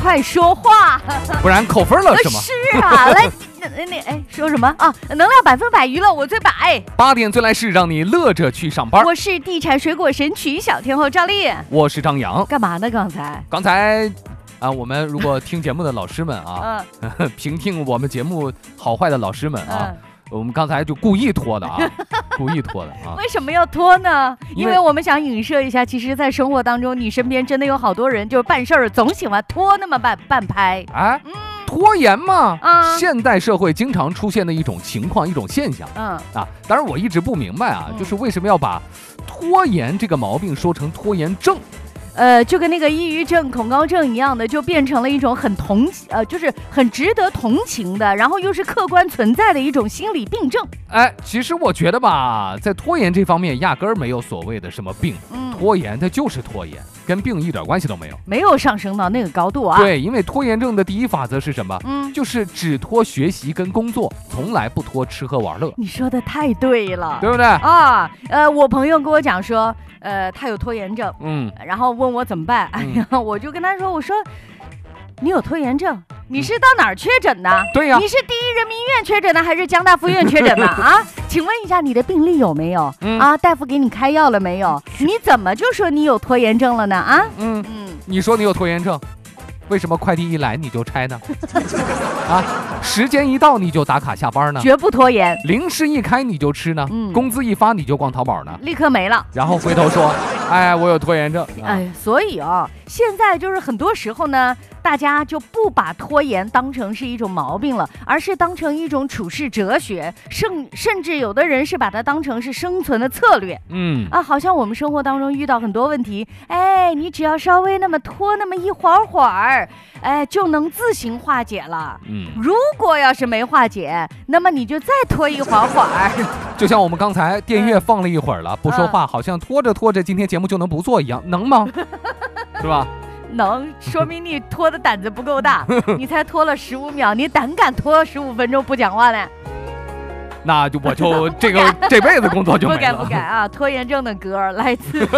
快说话， 不然扣分了是吗？ 是啊，来，说什么啊？能量100%娱乐我最百 ，8点最来事，让你乐着去上班。 我是地产水果神曲小天后赵丽， 我是张扬。 干嘛呢？刚才啊，我们如果听节目的老师们啊，评听我们节目好坏的老师们啊。我们刚才就故意拖的啊，故意拖的啊。 为什么要拖呢？因为我们想影射一下，其实在生活当中，你身边真的有好多人，就是办事儿总喜欢拖那么半拍。 拖延嘛，现代社会经常出现的一种情况，一种现象。当然我一直不明白啊，就是为什么要把拖延这个毛病说成拖延症。 就跟那个抑郁症、恐高症一样的，就变成了一种就是很值得同情的，然后又是客观存在的一种心理病症。 其实我觉得吧，在拖延这方面压根儿没有所谓的什么病，拖延它就是拖延，跟病一点关系都没有， 没有上升到那个高度啊。 对，因为拖延症的第一法则是什么？就是只拖学习跟工作，从来不拖吃喝玩乐。你说的太对了， 对不对啊？我朋友跟我讲说，他有拖延症，然后问我怎么办，我就跟他说，我说你有拖延症，你是到哪儿确诊的？ 对呀， 你是第一人民医院确诊的，还是江大附院确诊的啊？请问一下，你的病历有没有？大夫给你开药了没有？你怎么就说你有拖延症了呢？ 你说你有拖延症，为什么快递一来你就拆呢？时间一到你就打卡下班呢？ 绝不拖延。 零食一开你就吃呢？工资一发你就逛淘宝呢？ 立刻没了， 然后回头说，我有拖延症。 所以现在就是很多时候呢，大家就不把拖延当成是一种毛病了，而是当成一种处世哲学，甚至有的人是把它当成是生存的策略。好像我们生活当中遇到很多问题，你只要稍微那么拖那么一会儿，就能自行化解了。如果要是没化解，那么你就再拖一会儿。 就像我们刚才电乐放了一会儿了，不说话，好像拖着拖着今天节目就能不做一样，能吗？是吧？ 能，说明你拖的胆子不够大。你才拖了15秒，你胆敢拖15分钟不讲话呢？ 那我就这辈子工作就没了。 不敢啊！拖延症的歌来自